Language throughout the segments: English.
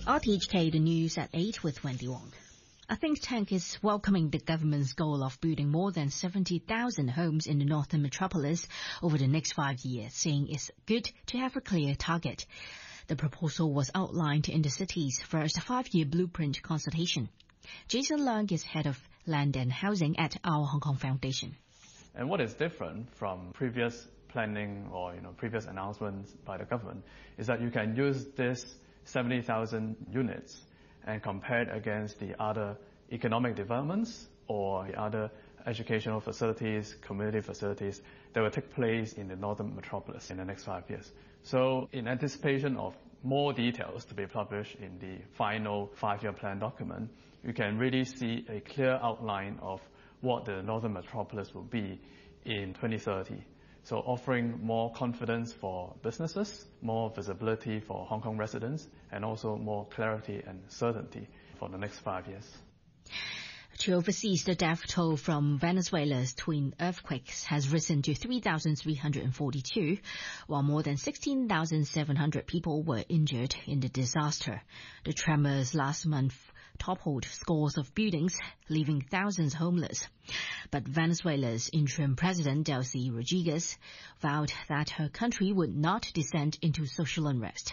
RTHK, the news at 8 with Wendy Wong. A think tank is welcoming the government's goal of building more than 70,000 homes in the northern metropolis over the next 5 years, saying it's good to have a clear target. The proposal was outlined in the city's first 5-year blueprint consultation. Jason Leung is head of land and housing at Our Hong Kong Foundation. And what is different from previous planning or previous announcements by the government is that you can use this 70,000 units and compare it against the other economic developments or the other educational facilities, community facilities that will take place in the northern metropolis in the next 5 years. So in anticipation of more details to be published in the final 5-year plan document, you can really see a clear outline of what the northern metropolis will be in 2030. So offering more confidence for businesses, more visibility for Hong Kong residents, and also more clarity and certainty for the next 5 years. To overseas, the death toll from Venezuela's twin earthquakes has risen to 3,342, while more than 16,700 people were injured in the disaster. The tremors last month toppled scores of buildings, leaving thousands homeless. But Venezuela's interim president, Delcy Rodriguez, vowed that her country would not descend into social unrest.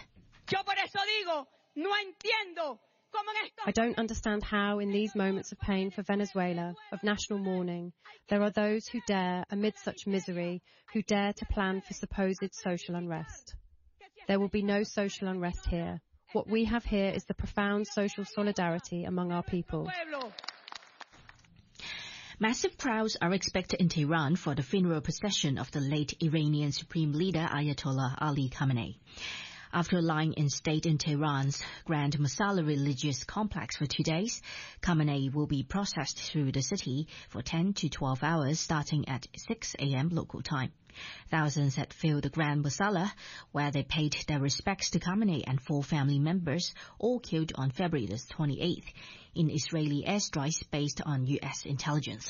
I don't understand how, in these moments of pain for Venezuela, of national mourning, there are those who dare, amid such misery, who dare to plan for supposed social unrest. There will be no social unrest here. What we have here is the profound social solidarity among our people. Massive crowds are expected in Tehran for the funeral procession of the late Iranian Supreme Leader Ayatollah Ali Khamenei. After lying in state in Tehran's Grand Masala religious complex for 2 days, Khamenei will be processed through the city for 10 to 12 hours starting at 6 a.m. local time. Thousands had filled the Grand Masala, where they paid their respects to Khamenei and 4 family members, all killed on February 28th in Israeli airstrikes based on U.S. intelligence.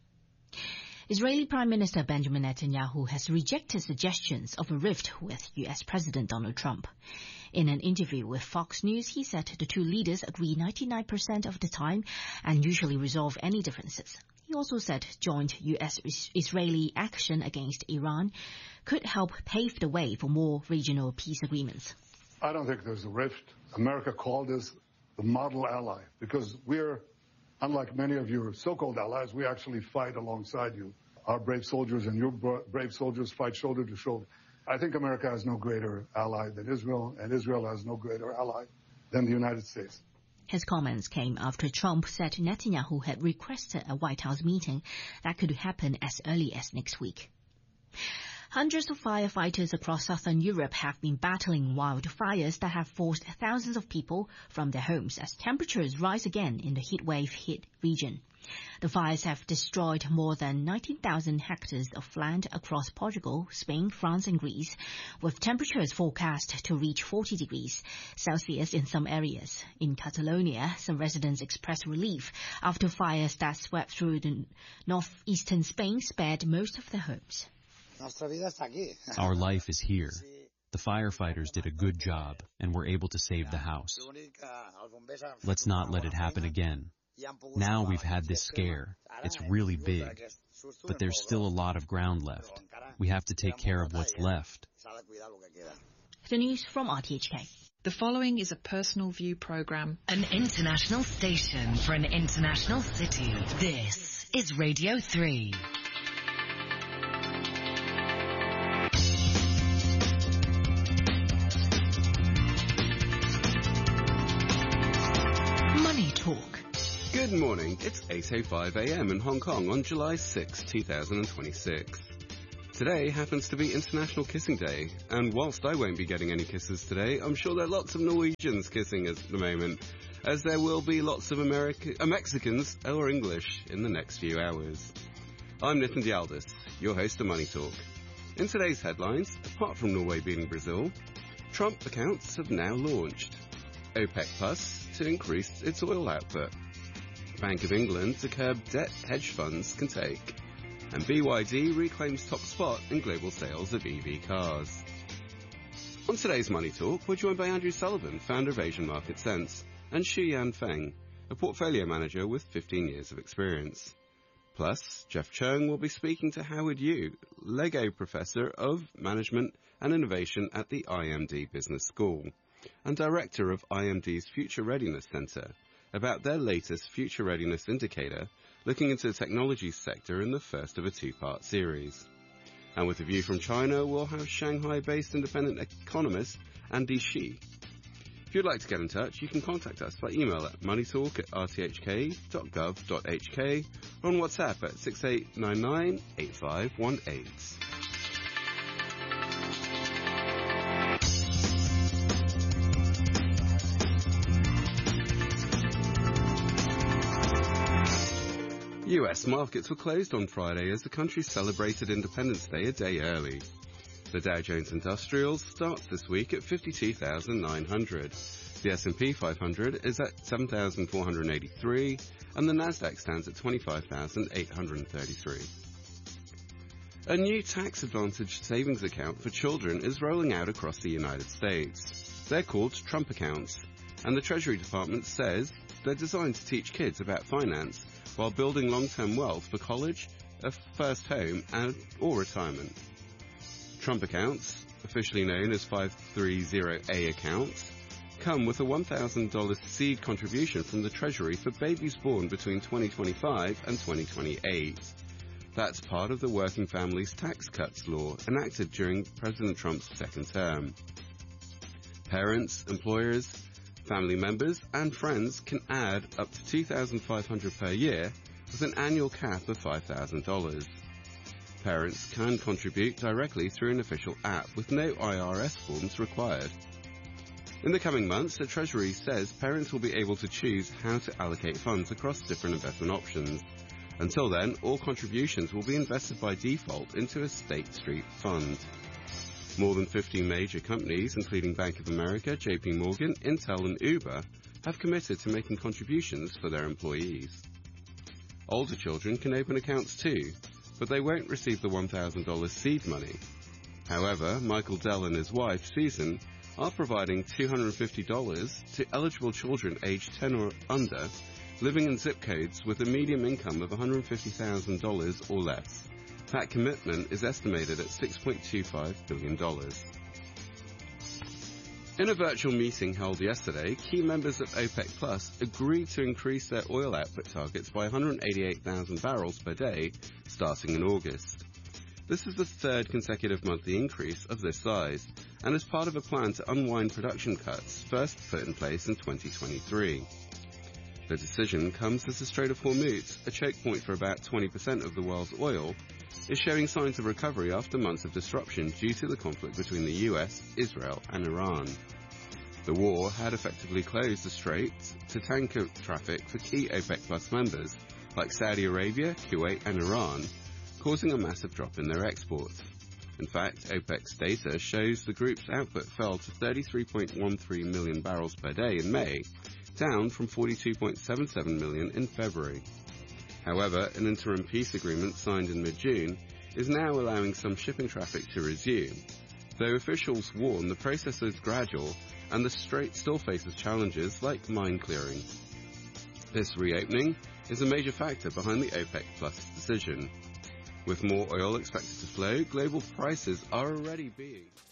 Israeli Prime Minister Benjamin Netanyahu has rejected suggestions of a rift with U.S. President Donald Trump. In an interview with Fox News, he said the two leaders agree 99% of the time and usually resolve any differences. He also said joint U.S.-Israeli action against Iran could help pave the way for more regional peace agreements. I don't think there's a rift. America called us the model ally because we're, unlike many of your so-called allies, we actually fight alongside you. Our brave soldiers and your brave soldiers fight shoulder to shoulder. I think America has no greater ally than Israel, and Israel has no greater ally than the United States. His comments came after Trump said Netanyahu had requested a White House meeting that could happen as early as next week. Hundreds of firefighters across southern Europe have been battling wildfires that have forced thousands of people from their homes as temperatures rise again in the heatwave hit region. The fires have destroyed more than 19,000 hectares of land across Portugal, Spain, France and Greece, with temperatures forecast to reach 40 degrees Celsius in some areas. In Catalonia, some residents expressed relief after fires that swept through the northeastern Spain spared most of their homes. Our life is here. The firefighters did a good job and were able to save the house. Let's not let it happen again. Now we've had this scare. It's really big. But there's still a lot of ground left. We have to take care of what's left. The news from RTHK. The following is a personal view program. An international station for an international city. This is Radio 3. Money Talk. Good morning. It's 8:05 a.m. in Hong Kong on July 6, 2026. Today happens to be International Kissing Day, and whilst I won't be getting any kisses today, I'm sure there are lots of Norwegians kissing us at the moment, as there will be lots of Mexicans or English in the next few hours. I'm Nitin Dialdis, your host of Money Talk. In today's headlines, apart from Norway beating Brazil, Trump accounts have now launched. OPEC Plus to increase its oil output. Bank of England to curb debt hedge funds can take. And BYD reclaims top spot in global sales of EV cars. On today's Money Talk, we're joined by Andrew Sullivan, founder of Asian Market Sense, and Shuyan Feng, a portfolio manager with 15 years of experience. Plus, Jeff Chung will be speaking to Howard Yu, Lego Professor of Management and Innovation at the IMD Business School, and Director of IMD's Future Readiness Center, about their latest Future Readiness Indicator, looking into the technology sector in the first of a two-part series. And with a view from China, we'll have Shanghai-based independent economist Andy Shi. If you'd like to get in touch, you can contact us by email at moneytalk@rthk.gov.hk or on WhatsApp at 6899-8518. US markets were closed on Friday as the country celebrated Independence Day a day early. The Dow Jones Industrial starts this week at 52,900. The S&P 500 is at 7,483, and the Nasdaq stands at 25,833. A new tax-advantaged savings account for children is rolling out across the United States. They're called Trump accounts, and the Treasury Department says they're designed to teach kids about finance while building long-term wealth for college, a first home, or retirement. Trump accounts, officially known as 530A accounts, come with a $1,000 seed contribution from the Treasury for babies born between 2025 and 2028. That's part of the Working Families Tax Cuts law enacted during President Trump's second term. Parents, employers, family members and friends can add up to $2,500 per year with an annual cap of $5,000. Parents can contribute directly through an official app with no IRS forms required. In the coming months, the Treasury says parents will be able to choose how to allocate funds across different investment options. Until then, all contributions will be invested by default into a State Street fund. More than 15 major companies, including Bank of America, JP Morgan, Intel and Uber, have committed to making contributions for their employees. Older children can open accounts too, but they won't receive the $1,000 seed money. However, Michael Dell and his wife, Susan, are providing $250 to eligible children aged 10 or under, living in zip codes with a median income of $150,000 or less. That commitment is estimated at $6.25 billion. In a virtual meeting held yesterday, key members of OPEC Plus agreed to increase their oil output targets by 188,000 barrels per day starting in August. This is the third consecutive monthly increase of this size, and is part of a plan to unwind production cuts first put in place in 2023. The decision comes as the Strait of Hormuz, a choke point for about 20% of the world's oil, is showing signs of recovery after months of disruption due to the conflict between the US, Israel and Iran. The war had effectively closed the strait to tanker traffic for key OPEC Plus members like Saudi Arabia, Kuwait and Iran, causing a massive drop in their exports. In fact, OPEC's data shows the group's output fell to 33.13 million barrels per day in May, down from 42.77 million in February. However, an interim peace agreement signed in mid-June is now allowing some shipping traffic to resume, though officials warn the process is gradual and the strait still faces challenges like mine clearing. This reopening is a major factor behind the OPEC Plus decision. With more oil expected to flow, global prices are already being